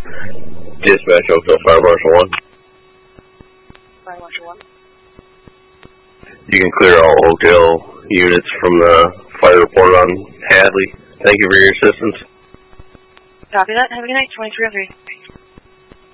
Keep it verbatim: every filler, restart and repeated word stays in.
Dispatch, Oakville Fire Marshal one. Fire Marshal one. You can clear all Oakdale units from the fire report on Hadley. Thank you for your assistance. Copy that. Have a good night, twenty-three oh three.